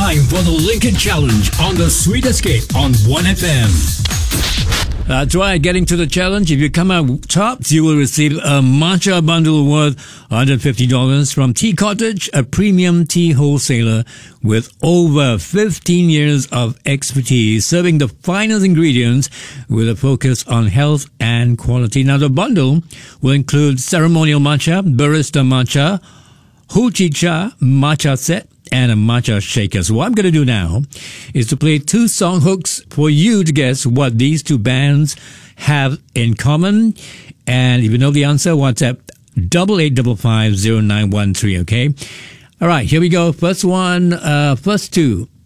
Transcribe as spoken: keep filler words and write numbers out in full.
time for the Lincoln Challenge on the Sweet Escape on one F M. That's right, getting to the challenge. If you come out tops, you will receive a matcha bundle worth one hundred fifty dollars from Tea Cottage, a premium tea wholesaler with over fifteen years of expertise, serving the finest ingredients with a focus on health and quality. Now, the bundle will include ceremonial matcha, barista matcha, Hojicha matcha set, and a matcha shaker. So what I'm going to do now is to play two song hooks for you to guess what these two bands have in common. And if you know the answer, WhatsApp double eight double five zero nine one three. Okay. All right, here we go. First one, uh, first two.